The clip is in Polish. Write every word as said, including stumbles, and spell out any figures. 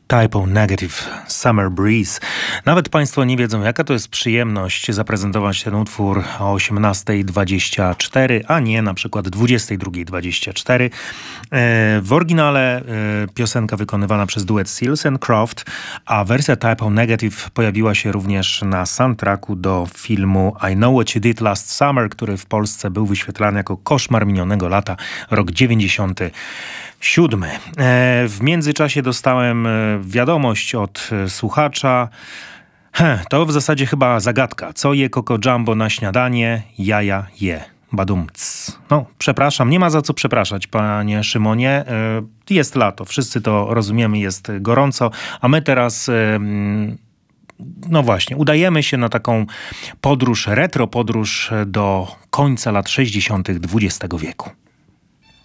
Typo Negative, Summer Breeze. Nawet Państwo nie wiedzą, jaka to jest przyjemność zaprezentować ten utwór o osiemnastej dwadzieścia cztery, a nie na przykład dwudziestej drugiej dwadzieścia cztery. W oryginale piosenka wykonywana przez duet Seals and Croft, a wersja Typo Negative pojawiła się również na soundtracku do filmu I Know What You Did Last Summer, który w Polsce był wyświetlany jako Koszmar minionego lata, rok dziewięćdziesiąty siódmy. W międzyczasie dostałem wiadomość od słuchacza. He, to w zasadzie chyba zagadka. Co je Coco Jumbo na śniadanie? Jaja je. Badumc. No, przepraszam, nie ma za co przepraszać, panie Szymonie. Jest lato, wszyscy to rozumiemy, jest gorąco, a my teraz... No właśnie, udajemy się na taką podróż, retro podróż do końca lat sześćdziesiątych dwudziestego wieku.